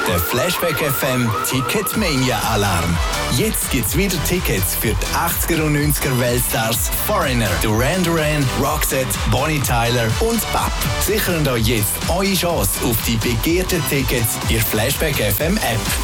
Der Flashback FM Ticketmania Alarm. Jetzt gibt's wieder Tickets für die 80er und 90er Weltstars Foreigner, Duran Duran, Roxette, Bonnie Tyler und BAP. Sichern euch jetzt eure Chance auf die begehrten Tickets in der Flashback FM App.